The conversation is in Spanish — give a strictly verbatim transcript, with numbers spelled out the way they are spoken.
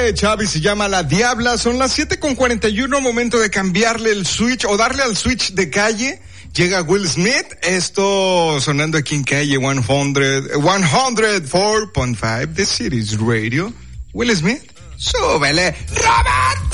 de Xavi se llama La Diabla. Son las siete con cuarenta y uno, momento de cambiarle el switch o darle al switch de calle. Llega Will Smith, esto sonando aquí en calle ciento, ciento cuatro punto cinco The City's Radio. Will Smith, súbele, Roberto.